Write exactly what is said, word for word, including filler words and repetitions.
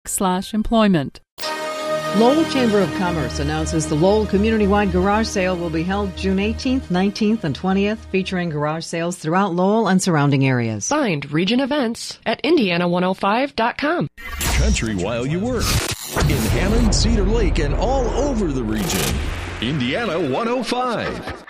slash employment. Lowell Chamber of Commerce announces the Lowell Community-Wide Garage Sale will be held June eighteenth, nineteenth, and twentieth, featuring garage sales throughout Lowell and surrounding areas. Signed, Region Events at Indiana one oh five dot com. Country while you work. In Hammond, Cedar Lake, and all over the region. Indiana one oh five.